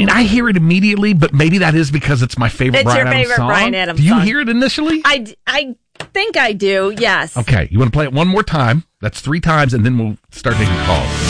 mean, I hear it immediately, but maybe that is because it's my favorite Bryan Adams song. It's your favorite Bryan Adams song. Do you hear it initially? I think I do, yes. Okay, you want to play it one more time? That's 3 times, and then we'll start taking calls.